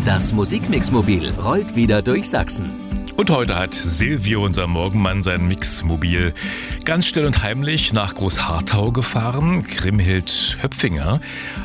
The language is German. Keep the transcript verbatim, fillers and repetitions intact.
Das Musikmixmobil rollt wieder durch Sachsen. Und heute hat Silvio, unser Morgenmann, sein Mixmobil ganz still und heimlich nach Großharthau gefahren. Grimhild Höpfinger